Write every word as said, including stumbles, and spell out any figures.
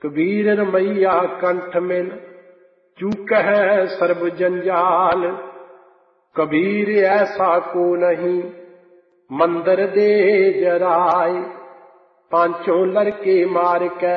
कबीर रमैया कंठ मिल चूकह सर्ब जंजाल। कबीर ऐसा को नहीं मंदिर दे जराए, पांचों लड़के मार के